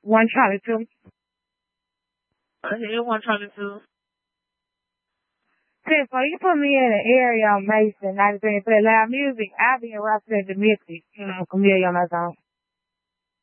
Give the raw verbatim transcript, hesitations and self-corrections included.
one Charlie two. I hear one Charlie two. Tiffany, you put me in an area on Mason, ninety-three, and play loud music. I'll be in Rochester, Mystic. You know, Camille on my song.